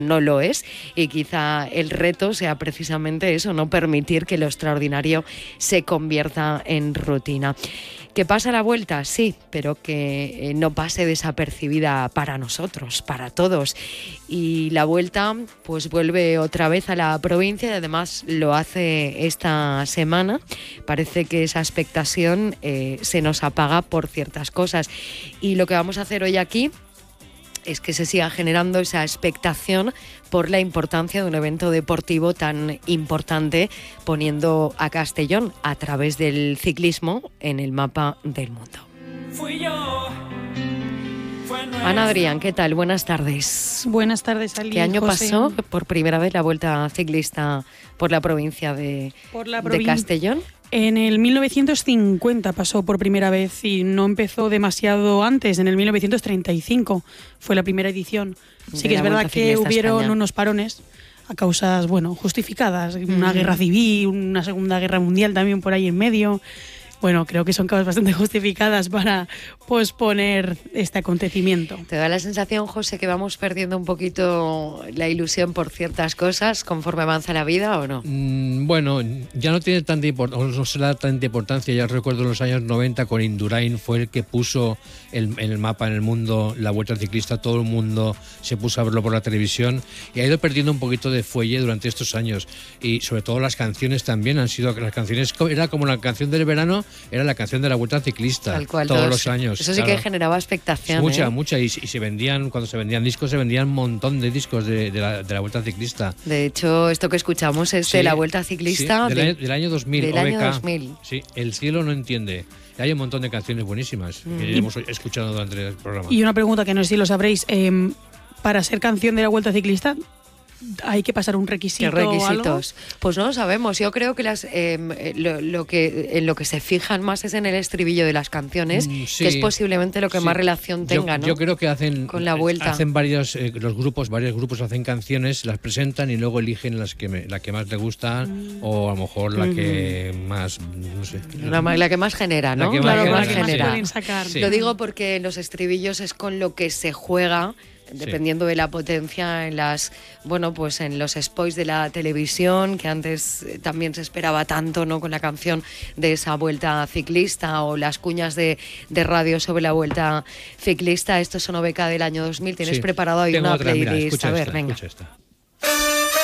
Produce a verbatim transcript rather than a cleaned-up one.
no lo es, y quizá el reto sea precisamente eso, no permitir que lo extraordinario se convierta en rutina. ¿Que pasa la vuelta? Sí, pero que eh, no pase desapercibida para nosotros, para todos. Y la vuelta pues vuelve otra vez a la provincia y además lo hace esta semana. Parece que esa expectación eh, se nos apaga por ciertas cosas. Y lo que vamos a hacer hoy aquí es que se siga generando esa expectación por la importancia de un evento deportivo tan importante, poniendo a Castellón a través del ciclismo en el mapa del mundo. Fui yo. Ana Adrián, ¿qué tal? Buenas tardes. Buenas tardes, Ali. ¿Qué año José. pasó por primera vez la Vuelta Ciclista por la provincia de, por la provin- de Castellón? En el mil novecientos cincuenta pasó por primera vez y no empezó demasiado antes, en el mil novecientos treinta y cinco fue la primera edición. Sí que es verdad que hubieron España. unos parones a causas, bueno, justificadas, mm. una guerra civil, una segunda guerra mundial también por ahí en medio. Bueno, creo que son causas bastante justificadas para posponer este acontecimiento. ¿Te da la sensación, José, que vamos perdiendo un poquito la ilusión por ciertas cosas conforme avanza la vida o no? Mm, bueno, ya no tiene tanta importancia, no se da tanta importancia. Ya recuerdo en los años noventa con Indurain fue el que puso el, en el mapa en el mundo la Vuelta Ciclista. Todo el mundo se puso a verlo por la televisión y ha ido perdiendo un poquito de fuelle durante estos años. Y sobre todo las canciones también han sido, las canciones era como la canción del verano, era la canción de la Vuelta Ciclista. Tal cual, todos, todos los años. Eso sí claro. que generaba expectación. Mucha, ¿eh? mucha. Y, y se vendían, cuando se vendían discos, se vendían un montón de discos de, de, la, de la Vuelta Ciclista. De hecho, esto que escuchamos es sí, de la Vuelta Ciclista. Sí, del, de, año, del año dos mil. Del O B K. año dos mil. Sí, El cielo no entiende. Hay un montón de canciones buenísimas mm. que hemos escuchado durante el programa. Y una pregunta que no sé si lo sabréis. Eh, para ser canción de la Vuelta Ciclista, ¿hay que pasar un requisito? ¿Qué requisitos? O algo? Pues no lo sabemos. Yo creo que las eh, lo, lo que en lo que se fijan más es en el estribillo de las canciones, mm, sí, que es posiblemente lo que sí. más relación tenga, yo, ¿no? Yo creo que hacen con la vuelta. Hacen varios eh, los grupos, varios grupos hacen canciones, las presentan y luego eligen las que me, la que más les gusta mm. o a lo mejor la mm. que más, no sé, la, la que más genera, ¿no? La que más, claro, más que genera. Pueden sacar. Sí. Lo digo porque en los estribillos es con lo que se juega. Dependiendo sí. de la potencia en las, bueno, pues en los spots de la televisión, que antes también se esperaba tanto, ¿no? Con la canción de esa Vuelta Ciclista o las cuñas de, de radio sobre la Vuelta Ciclista. Esto es O B K del año dos mil. Tienes sí. preparado ahí Tengo una otra, playlist. mira, a ver, esta, venga. Escucha esta.